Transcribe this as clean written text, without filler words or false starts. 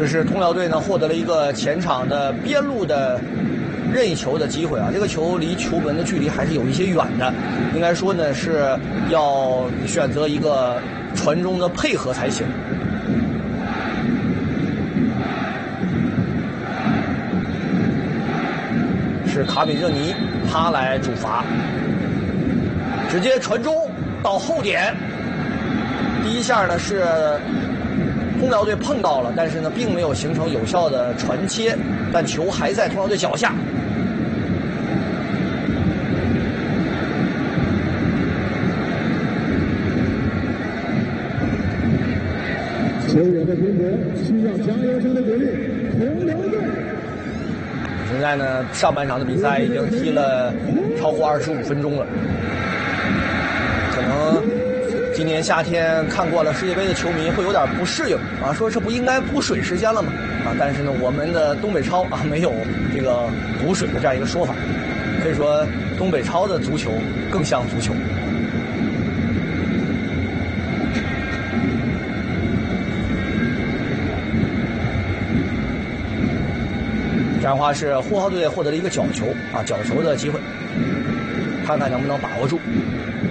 这是通辽队呢获得了一个前场的边路的任意球的机会啊，这个球离球门的距离还是有一些远的，应该说呢是要选择一个传中的配合才行。是卡比热尼他来主罚，直接传中到后点，第一下呢是通辽队碰到了，但是呢并没有形成有效的传切，但球还在通辽队脚下。 球员的拼搏需要加油声的鼓励，通辽队。 现在呢，上半场的比赛已经踢了超过25分钟了。可能今年夏天看过了世界杯的球迷会有点不适应啊，说这不应该补水时间了吗？啊，但是呢，我们的东北超啊没有这个补水的这样一个说法，可以说东北超的足球更像足球。这样的话是呼和浩特队获得了一个角球啊，角球的机会，看看能不能把握住。